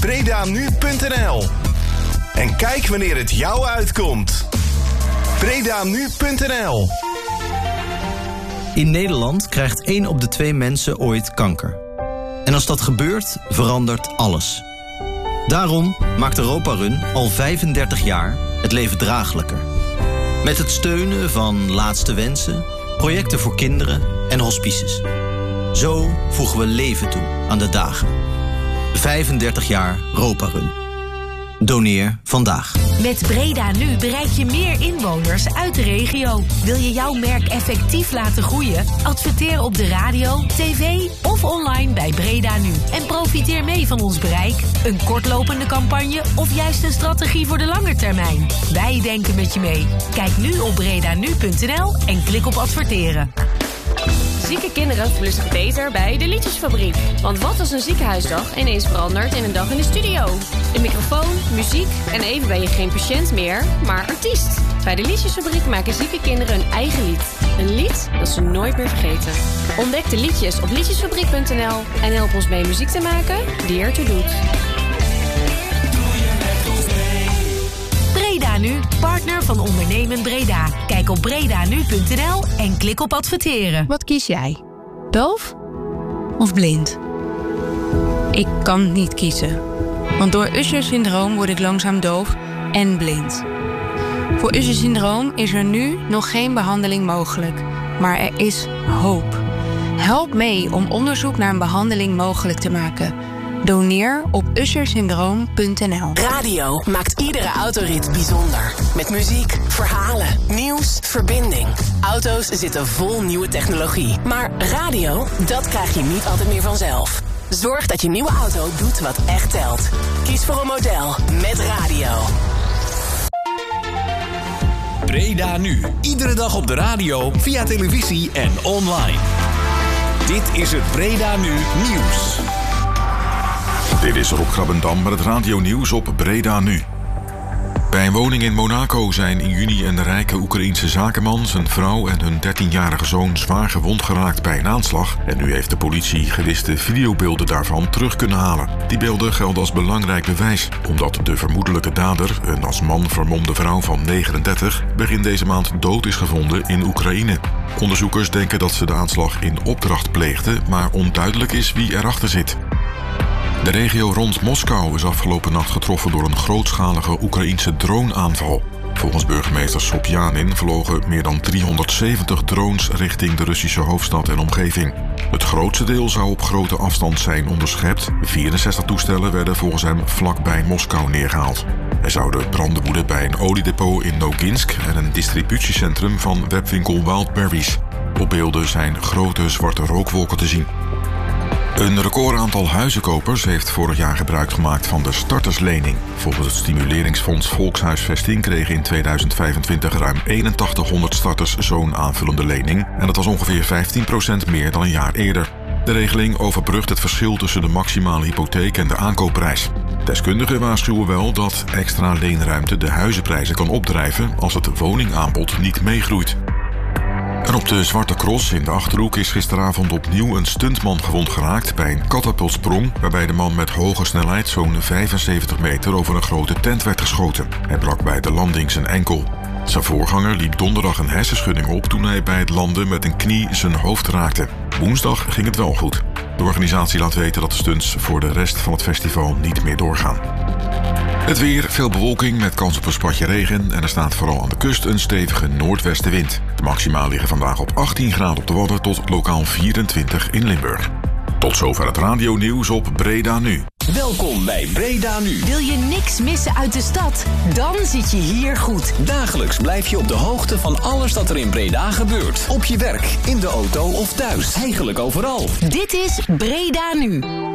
bredanu.nl. En kijk wanneer het jou uitkomt. bredanu.nl. In Nederland krijgt 1 op de 2 mensen ooit kanker. En als dat gebeurt, verandert alles. Daarom maakt Europa Run al 35 jaar het leven draaglijker. Met het steunen van Laatste Wensen, projecten voor kinderen en hospices. Zo voegen we leven toe aan de dagen. 35 jaar Europa Run. Doneer vandaag. Met Breda Nu bereik je meer inwoners uit de regio. Wil je jouw merk effectief laten groeien? Adverteer op de radio, tv of online bij Breda Nu. En profiteer mee van ons bereik. Een kortlopende campagne of juist een strategie voor de lange termijn. Wij denken met je mee. Kijk nu op bredanu.nl en klik op adverteren. Zieke kinderen voelen zich beter bij de Liedjesfabriek. Want wat als een ziekenhuisdag ineens verandert in een dag in de studio? Een microfoon, muziek en even ben je geen patiënt meer, maar artiest. Bij de Liedjesfabriek maken zieke kinderen hun eigen lied. Een lied dat ze nooit meer vergeten. Ontdek de liedjes op liedjesfabriek.nl en help ons mee muziek te maken die ertoe doet. Breda Nu, partner van Ondernemen Breda. Kijk op bredanu.nl en klik op adverteren. Wat kies jij? Doof of blind? Ik kan niet kiezen. Want door Usher-syndroom word ik langzaam doof en blind. Voor Usher-syndroom is er nu nog geen behandeling mogelijk. Maar er is hoop. Help mee om onderzoek naar een behandeling mogelijk te maken. Doneer op ushersyndroom.nl. Radio maakt iedere autorit bijzonder. Met muziek, verhalen, nieuws, verbinding. Auto's zitten vol nieuwe technologie. Maar radio, dat krijg je niet altijd meer vanzelf. Zorg dat je nieuwe auto doet wat echt telt. Kies voor een model met radio. Breda Nu. Iedere dag op de radio, via televisie en online. Dit is het Breda Nu Nieuws. Dit is Rob Grabbendam met het radionieuws op Breda Nu. Bij een woning in Monaco zijn in juni een rijke Oekraïense zakenman, zijn vrouw en hun 13-jarige zoon zwaar gewond geraakt bij een aanslag. En nu heeft de politie gewiste videobeelden daarvan terug kunnen halen. Die beelden gelden als belangrijk bewijs, omdat de vermoedelijke dader, een als man vermomde vrouw van 39, begin deze maand dood is gevonden in Oekraïne. Onderzoekers denken dat ze de aanslag in opdracht pleegde, maar onduidelijk is wie erachter zit. De regio rond Moskou is afgelopen nacht getroffen door een grootschalige Oekraïense droneaanval. Volgens burgemeester Sobjanin vlogen meer dan 370 drones richting de Russische hoofdstad en omgeving. Het grootste deel zou op grote afstand zijn onderschept. 64 toestellen werden volgens hem vlakbij Moskou neergehaald. Er zouden branden woeden bij een oliedepot in Noginsk en een distributiecentrum van webwinkel Wildberries. Op beelden zijn grote zwarte rookwolken te zien. Een recordaantal huizenkopers heeft vorig jaar gebruik gemaakt van de starterslening. Volgens het stimuleringsfonds Volkshuisvesting kregen in 2025 ruim 8100 starters zo'n aanvullende lening. En dat was ongeveer 15% meer dan een jaar eerder. De regeling overbrugt het verschil tussen de maximale hypotheek en de aankoopprijs. Deskundigen waarschuwen wel dat extra leenruimte de huizenprijzen kan opdrijven als het woningaanbod niet meegroeit. En op de Zwarte Cross in de Achterhoek is gisteravond opnieuw een stuntman gewond geraakt bij een katapultsprong, waarbij de man met hoge snelheid zo'n 75 meter over een grote tent werd geschoten. Hij brak bij de landing zijn enkel. Zijn voorganger liep donderdag een hersenschudding op toen hij bij het landen met een knie zijn hoofd raakte. Woensdag ging het wel goed. De organisatie laat weten dat de stunts voor de rest van het festival niet meer doorgaan. Het weer, veel bewolking met kans op een spatje regen en er staat vooral aan de kust een stevige noordwestenwind. De maxima liggen vandaag op 18 graden op de Wadden tot lokaal 24 in Limburg. Tot zover het radionieuws op Breda Nu. Welkom bij Breda Nu. Wil je niks missen uit de stad? Dan zit je hier goed. Dagelijks blijf je op de hoogte van alles dat er in Breda gebeurt. Op je werk, in de auto of thuis. Eigenlijk overal. Dit is Breda Nu.